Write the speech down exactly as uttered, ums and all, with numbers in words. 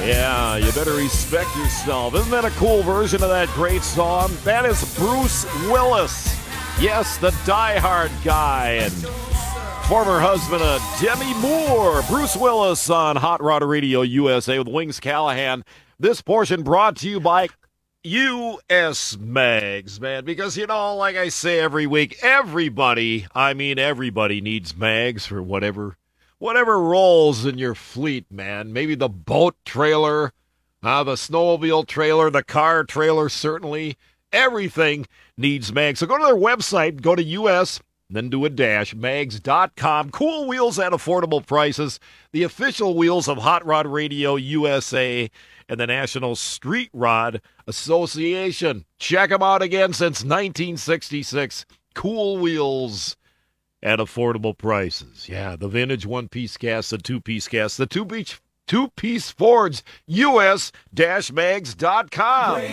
Yeah, you better respect yourself. Isn't that a cool version of that great song? That is Bruce Willis. Yes, the diehard guy and former husband of Demi Moore. Bruce Willis on Hot Rod Radio U S A with Wings Callahan. This portion brought to you by U S Mags, man. Because, you know, like I say every week, everybody, I mean everybody needs mags for whatever whatever rolls in your fleet, man. Maybe the boat trailer, uh, the snowmobile trailer, the car trailer, certainly. Everything needs mags. So go to their website, go to U S, then do a dash, mags dot com. Cool wheels at affordable prices. The official wheels of Hot Rod Radio U S A and the National Street Rod Association. Check them out again since nineteen sixty-six. Cool wheels at affordable prices. Yeah, the vintage one-piece cast, the two-piece cast, the two-piece two-piece Fords, U S mags dot com.